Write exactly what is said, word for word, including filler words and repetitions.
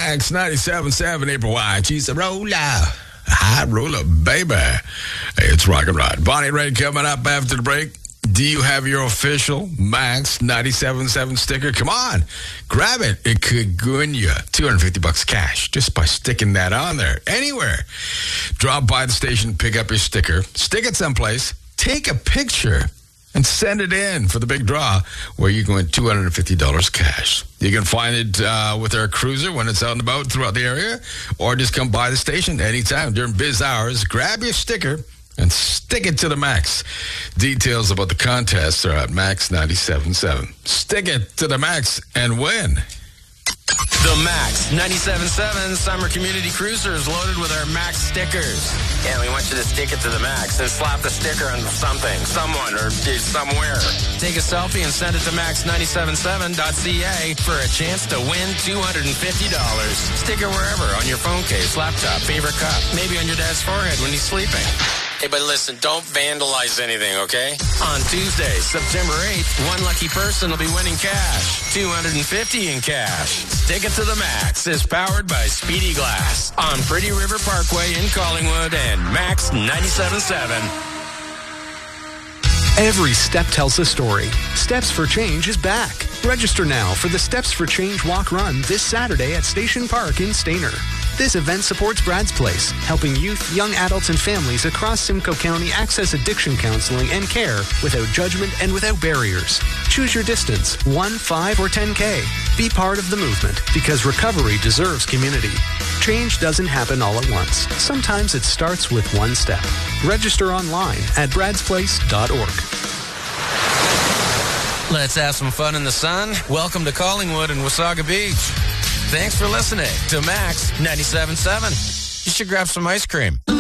Max ninety-seven point seven, April White. She's a roller. High roller, baby. Hey, it's Rock and Rod. Bonnie Ray coming up after the break. Do you have your official Max ninety-seven point seven sticker? Come on, grab it. It could win you two hundred fifty bucks cash just by sticking that on there. Anywhere. Drop by the station, pick up your sticker, stick it someplace, take a picture, and send it in for the big draw where you can win two hundred fifty dollars cash. You can find it uh, with our cruiser when it's out and about throughout the area, or just come by the station anytime during biz hours. Grab your sticker and stick it to the max. Details about the contest are at Max ninety-seven point seven. Stick it to the max and win. The Max ninety-seven point seven Summer Community Cruiser is loaded with our Max stickers. Yeah, we want you to stick it to the max and slap the sticker on something, someone, or somewhere. Take a selfie and send it to max ninety-seven seven dot c a for a chance to win two hundred fifty dollars. Stick it wherever, on your phone case, laptop, favorite cup, maybe on your dad's forehead when he's sleeping. Hey, but listen, don't vandalize anything, okay? On Tuesday, September eighth, one lucky person will be winning cash. two hundred fifty dollars in cash. Stick it to the max is powered by Speedy Glass on Pretty River Parkway in Collingwood and Max ninety-seven point seven. Every step tells a story. Steps for Change is back. Register now for the Steps for Change Walk Run this Saturday at Station Park in Stayner. This event supports Brad's Place, helping youth, young adults, and families across Simcoe County access addiction counseling and care without judgment and without barriers. Choose your distance, one, five, or ten K. Be part of the movement, because recovery deserves community. Change doesn't happen all at once. Sometimes it starts with one step. Register online at brads place dot org. Let's have some fun in the sun. Welcome to Collingwood and Wasaga Beach. Thanks for listening to Max ninety-seven point seven. You should grab some ice cream.